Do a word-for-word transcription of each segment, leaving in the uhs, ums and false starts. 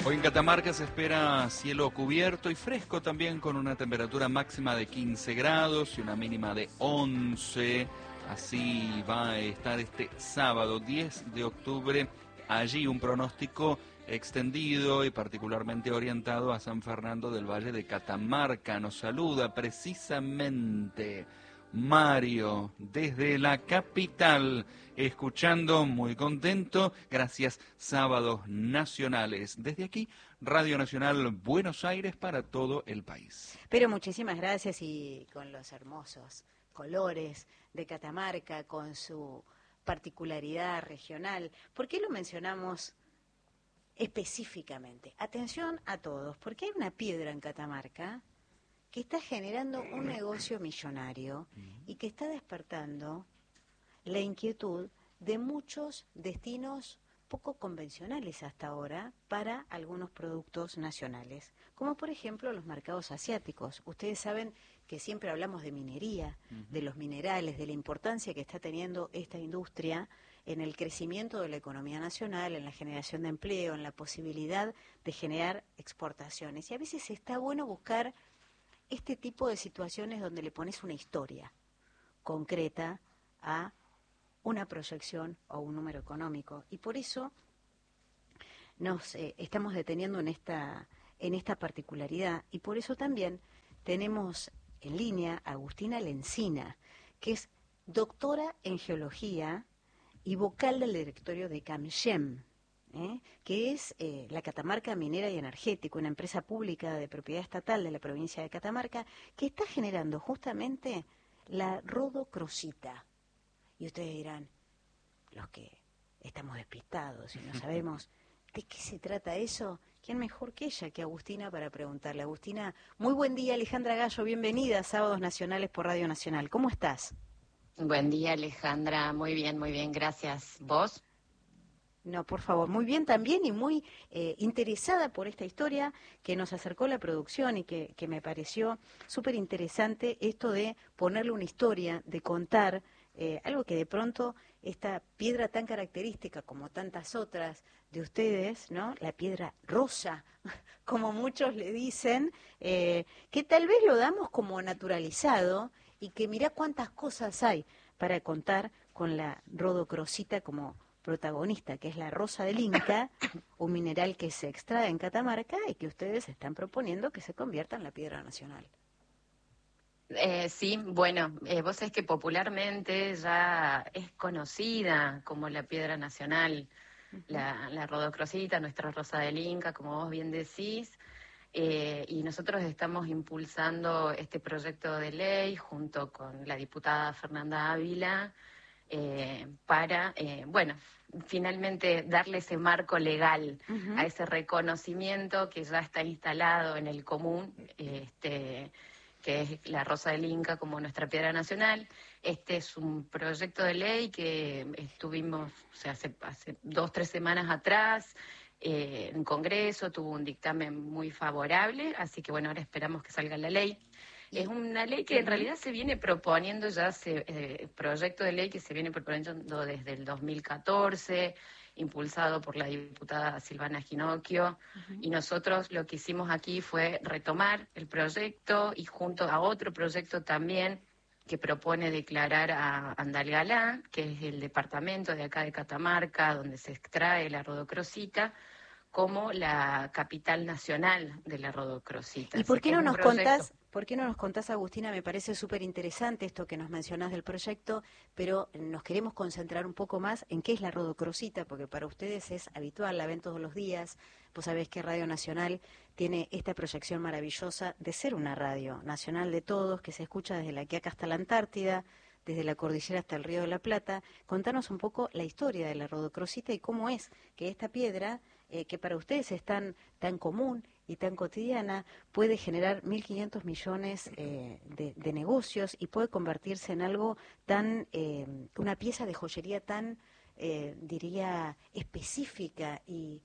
Hoy en Catamarca se espera cielo cubierto y fresco también, con una temperatura máxima de quince grados y una mínima de once. Así va a estar este sábado diez de octubre. Allí un pronóstico extendido y particularmente orientado a San Fernando del Valle de Catamarca. Nos saluda precisamente Mario desde la capital, escuchando, muy contento. Gracias, Sábados Nacionales. Desde aquí, Radio Nacional Buenos Aires para todo el país. Pero muchísimas gracias, y con los hermosos colores de Catamarca, con su particularidad regional. ¿Por qué lo mencionamos específicamente? Atención a todos, porque hay una piedra en Catamarca que está generando un negocio millonario y que está despertando la inquietud de muchos destinos poco convencionales hasta ahora para algunos productos nacionales, como por ejemplo los mercados asiáticos. Ustedes saben que siempre hablamos de minería, uh-huh. de los minerales, de la importancia que está teniendo esta industria en el crecimiento de la economía nacional, en la generación de empleo, en la posibilidad de generar exportaciones. Y a veces está bueno buscar este tipo de situaciones donde le pones una historia concreta a una proyección o un número económico. Y por eso nos eh, estamos deteniendo en esta, en esta particularidad. Y por eso también tenemos en línea a Agustina Lencina, que es doctora en geología y vocal del directorio de CAMGEM, ¿eh? que es eh, la Catamarca Minera y Energético, una empresa pública de propiedad estatal de la provincia de Catamarca, que está generando justamente la rodocrosita. Y ustedes dirán, los que estamos despistados y no sabemos de qué se trata eso, ¿quién mejor que ella, que Agustina, para preguntarle? Agustina, muy buen día. Alejandra Gallo, bienvenida a Sábados Nacionales por Radio Nacional. ¿Cómo estás? Buen día, Alejandra. Muy bien, muy bien, gracias. ¿Vos? No, por favor, muy bien también, y muy eh, interesada por esta historia que nos acercó la producción y que, que me pareció súper interesante, esto de ponerle una historia, de contar eh, algo que de pronto esta piedra tan característica como tantas otras de ustedes, ¿no? La piedra rosa, como muchos le dicen, eh, que tal vez lo damos como naturalizado y que mirá cuántas cosas hay para contar con la rodocrosita como protagonista, que es la rosa del Inca, un mineral que se extrae en Catamarca y que ustedes están proponiendo que se convierta en la piedra nacional. Eh, sí, bueno, eh, vos sabés que popularmente ya es conocida como la piedra nacional, uh-huh. la, la rodocrosita, nuestra rosa del Inca, como vos bien decís, eh, y nosotros estamos impulsando este proyecto de ley junto con la diputada Fernanda Ávila, Eh, para, eh, bueno, finalmente darle ese marco legal uh-huh. a ese reconocimiento que ya está instalado en el común, este, que es la Rosa del Inca como nuestra piedra nacional. Este es un proyecto de ley que estuvimos, o sea, hace, hace dos, tres semanas atrás, eh, en Congreso, tuvo un dictamen muy favorable, así que bueno, ahora esperamos que salga la ley. Es una ley que en realidad se viene proponiendo ya, se, eh, proyecto de ley que se viene proponiendo desde el dos mil catorce, impulsado por la diputada Silvana Ginocchio, uh-huh. y nosotros lo que hicimos aquí fue retomar el proyecto y junto a otro proyecto también que propone declarar a Andalgalá, que es el departamento de acá de Catamarca, donde se extrae la rodocrosita, como la capital nacional de la rodocrosita. ¿Y por qué no nos contás, por qué no nos contás, Agustina? Me parece súper interesante esto que nos mencionás del proyecto, pero nos queremos concentrar un poco más en qué es la rodocrosita, porque para ustedes es habitual, la ven todos los días. Vos sabés que Radio Nacional tiene esta proyección maravillosa de ser una radio nacional de todos, que se escucha desde la Quiaca hasta la Antártida, desde la cordillera hasta el Río de la Plata. Contanos un poco la historia de la rodocrosita y cómo es que esta piedra, eh, que para ustedes es tan, tan común y tan cotidiana, puede generar mil quinientos millones eh, de, de negocios y puede convertirse en algo tan, eh, una pieza de joyería tan, eh, diría, específica y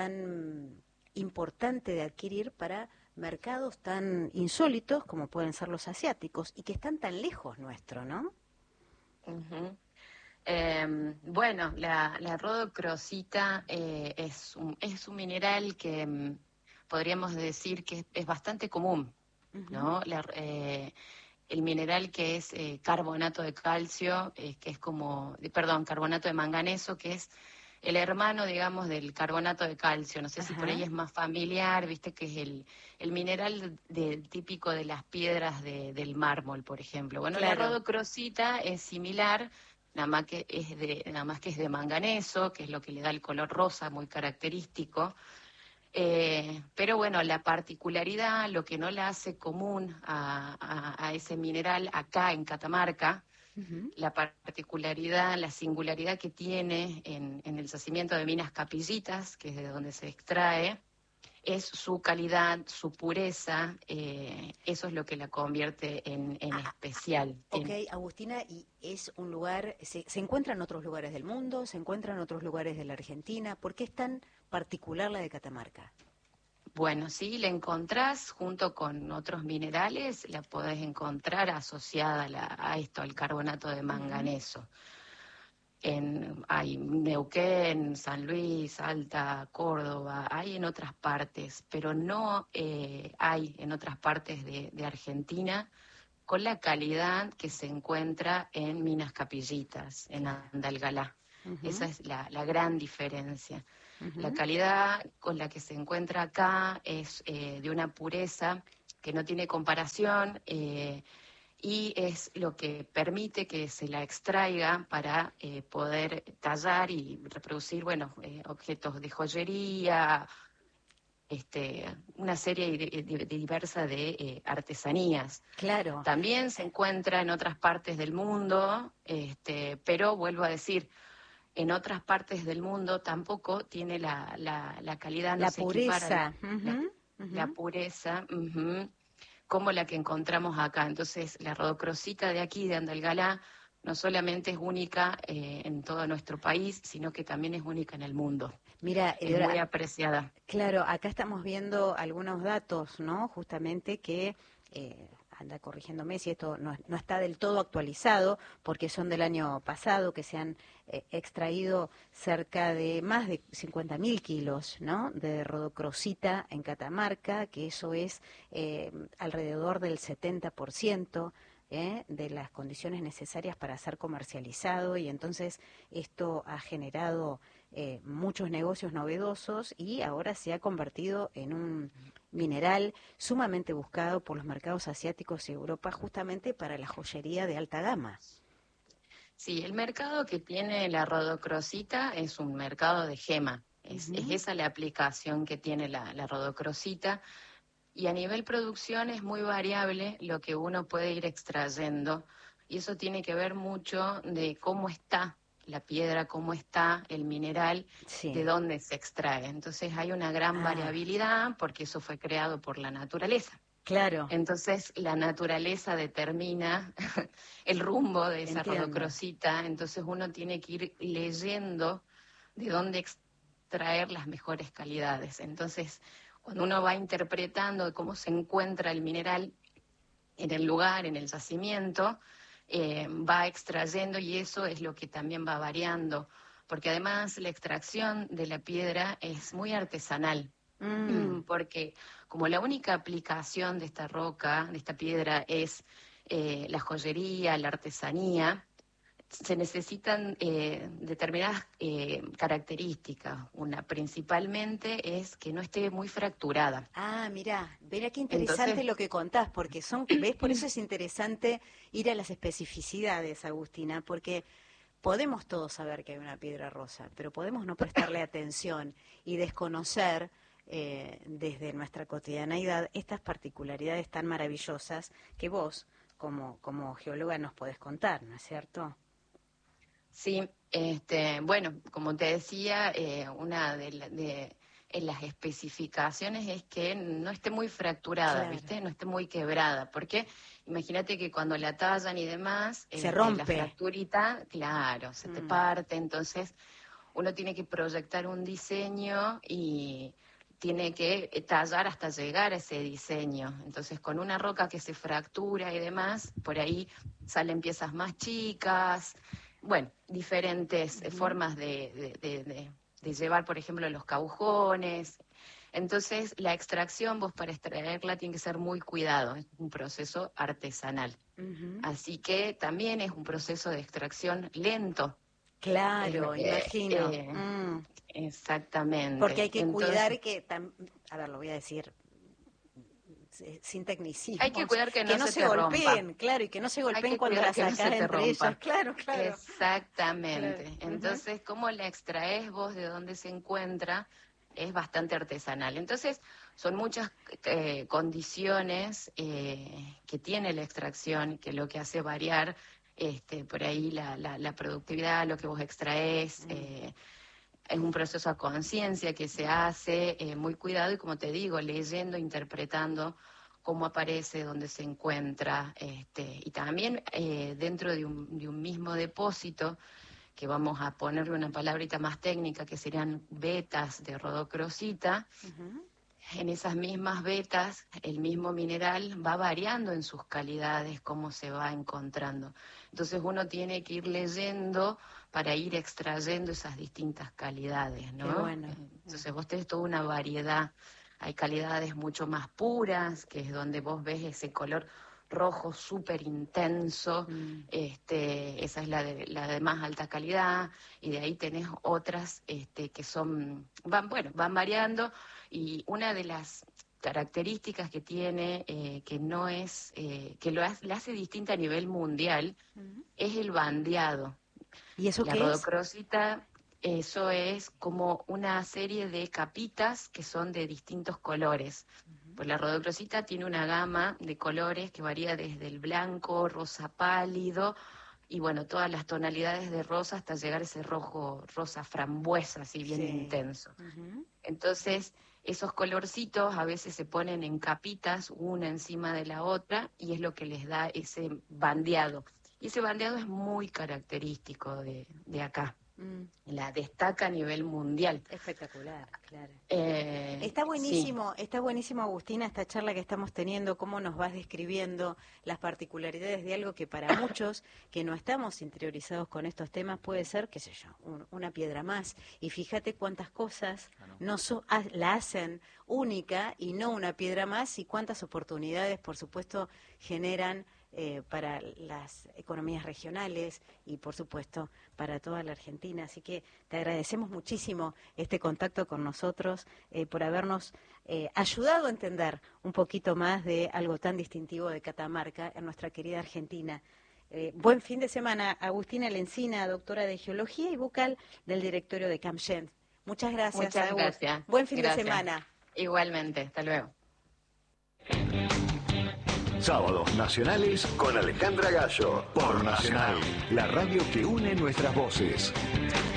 tan importante de adquirir para mercados tan insólitos como pueden ser los asiáticos y que están tan lejos nuestro, ¿no? Uh-huh. Eh, bueno, la, la rodocrosita eh, es, un, es un mineral que mm, podríamos decir que es, es bastante común, Ujú. ¿no? La, eh, el mineral que es eh, carbonato de calcio, eh, que es como, eh, perdón, carbonato de manganeso, que es el hermano, digamos, del carbonato de calcio. No sé si por Ajá. ahí es más familiar, viste, que es el, el mineral de- típico de las piedras de- del mármol, por ejemplo. Bueno, la Claro. rodocrosita es similar, nada más que es de, nada más que es de manganeso, que es lo que le da el color rosa muy característico. Eh, pero bueno, la particularidad, lo que no la hace común a, a- a ese mineral acá en Catamarca, Ujú. la particularidad, la singularidad que tiene en, en el yacimiento de Minas Capillitas, que es de donde se extrae, es su calidad, su pureza, eh, eso es lo que la convierte en, en Ah, especial. ok, Tiene- Agustina, ¿y es un lugar, se, se encuentra en otros lugares del mundo, se encuentra en otros lugares de la Argentina? ¿Por qué es tan particular la de Catamarca? Bueno, sí, la encontrás junto con otros minerales, la podés encontrar asociada a, la- a esto, al carbonato de Ujú. manganeso. En, hay Neuquén, San Luis, Salta, Córdoba, hay en otras partes, pero no eh, hay en otras partes de, de Argentina con la calidad que se encuentra en Minas Capillitas, en Claro. Andalgalá. Esa Ujú, es la, la gran diferencia. La ujú. calidad con la que se encuentra acá es eh, de una pureza que no tiene comparación. Eh, y es lo que permite que se la extraiga para eh, poder tallar y reproducir, bueno, eh, objetos de joyería, este, una serie de- de- de diversa de eh, artesanías. Claro. También se encuentra en otras partes del mundo, este, pero vuelvo a decir, en otras partes del mundo tampoco tiene la, la, la calidad, no La se equipara la, pureza. la, Ujú, la ujú. pureza. Ujú, como la que encontramos acá. Entonces, la rodocrosita de aquí, de Andalgalá, no solamente es única eh, en todo nuestro país, sino que también es única en el mundo. Mira, Es muy Eleonora, apreciada. claro, acá estamos viendo algunos datos, ¿no? Justamente que, eh, anda corrigiéndome si esto no, no está del todo actualizado, porque son del año pasado, que se han eh, extraído cerca de más de cincuenta mil kilos, ¿no? De rodocrosita en Catamarca, que eso es eh, alrededor del setenta por ciento. ¿eh? De las condiciones necesarias para ser comercializado, y entonces esto ha generado eh, muchos negocios novedosos y ahora se ha convertido en un mineral sumamente buscado por los mercados asiáticos y Europa, justamente para la joyería de alta gama. Sí, el mercado que tiene la rodocrosita es un mercado de gema. Es, es Ujú. esa la aplicación que tiene la, la rodocrosita. Y a nivel producción es muy variable lo que uno puede ir extrayendo. Y eso tiene que ver mucho de cómo está la piedra, cómo está el mineral, de Sí. dónde se extrae. Entonces hay una gran Ah, variabilidad porque eso fue creado por la naturaleza. claro, Entonces la naturaleza determina el rumbo de esa entiendo. rodocrosita. Entonces uno tiene que ir leyendo de dónde extraer las mejores calidades. Entonces, cuando uno va interpretando cómo se encuentra el mineral en el lugar, en el yacimiento, eh, va extrayendo y eso es lo que también va variando, porque además la extracción de la piedra es muy artesanal, Mm, porque como la única aplicación de esta roca, de esta piedra, es eh, la joyería, la artesanía, se necesitan eh, determinadas eh, características. Una principalmente es que no esté muy fracturada. Ah, mira, verá qué interesante Entonces, lo que contás, porque son, ¿ves? Por eso es interesante ir a las especificidades, Agustina, porque podemos todos saber que hay una piedra rosa, pero podemos no prestarle atención y desconocer eh, desde nuestra cotidianeidad estas particularidades tan maravillosas que vos, como, como geóloga, nos podés contar, ¿no es cierto? sí, este, bueno, como te decía, eh, una de, la- de en las especificaciones es que no esté muy fracturada, Claro. ¿viste? No esté muy quebrada, porque imagínate que cuando la tallan y demás, Se este, la rompe. fracturita, claro, se te Mm, parte, entonces uno tiene que proyectar un diseño y tiene que tallar hasta llegar a ese diseño. Entonces, con una roca que se fractura y demás, por ahí salen piezas más chicas. bueno, diferentes uh-huh. formas de, de, de, de, de llevar, por ejemplo, los caujones. Entonces, la extracción, vos para extraerla tiene que ser muy cuidado, es un proceso artesanal. Uh-huh. Así que también es un proceso de extracción lento. Claro, eh, imagino. Eh, mm. Exactamente. Porque hay que Entonces, cuidar que, tam- a ver, lo voy a decir sin tecnicismo. Hay que cuidar que no, que no se, se te golpeen, rompa. claro, y que no se golpeen que cuando las no sacas entre rompa. ellas, claro, claro. Exactamente. Claro. Entonces, uh-huh. cómo la extraes vos, de dónde se encuentra, es bastante artesanal. Entonces, son muchas eh, condiciones eh, que tiene la extracción, que lo que hace variar este, por ahí la, la, la productividad, lo que vos extraes. Uh-huh. eh, Es un proceso a conciencia que se hace eh, muy cuidado y, como te digo, leyendo, interpretando cómo aparece, dónde se encuentra, este, y también eh, dentro de un, de un mismo depósito, que vamos a ponerle una palabrita más técnica, que serían vetas de rodocrosita. Uh-huh. En esas mismas vetas, el mismo mineral va variando en sus calidades, cómo se va encontrando. Entonces uno tiene que ir leyendo para ir extrayendo esas distintas calidades, ¿no? Qué bueno. Entonces vos tenés toda una variedad. Hay calidades mucho más puras, que es donde vos ves ese color rojo súper intenso, mm. este, esa es la de, la de más alta calidad, y de ahí tenés otras este, que son, van, bueno, van variando, y una de las características que tiene, eh, que no es, eh, que lo hace, la hace distinta a nivel mundial, mm. es el bandeado. ¿Y eso la qué rodocrosita, es? Eso es como una serie de capitas que son de distintos colores. Uh-huh. Pues la rodocrosita tiene una gama de colores que varía desde el blanco, rosa pálido, y bueno, todas las tonalidades de rosa hasta llegar a ese rojo, rosa frambuesa, así bien sí. intenso. Uh-huh. Entonces, esos colorcitos a veces se ponen en capitas, una encima de la otra, y es lo que les da ese bandeado. Y ese bandeado es muy característico de, de acá. Mm. La destaca a nivel mundial. Espectacular, claro. Eh, está buenísimo, sí. está buenísimo, Agustina, esta charla que estamos teniendo, cómo nos vas describiendo las particularidades de algo que para muchos que no estamos interiorizados con estos temas puede ser, qué sé yo, un, una piedra más. Y fíjate cuántas cosas claro. no so, a, la hacen única y no una piedra más, y cuántas oportunidades, por supuesto, generan Eh, para las economías regionales y, por supuesto, para toda la Argentina. Así que te agradecemos muchísimo este contacto con nosotros, eh, por habernos eh, ayudado a entender un poquito más de algo tan distintivo de Catamarca en nuestra querida Argentina. Eh, buen fin de semana, Agustina Lencina, doctora de Geología y vocal del directorio de CAMSHEN. Muchas gracias, Muchas Agus. gracias. Buen fin gracias. de semana. Igualmente, hasta luego. Sábados Nacionales con Alejandra Gallo, por Nacional, la radio que une nuestras voces.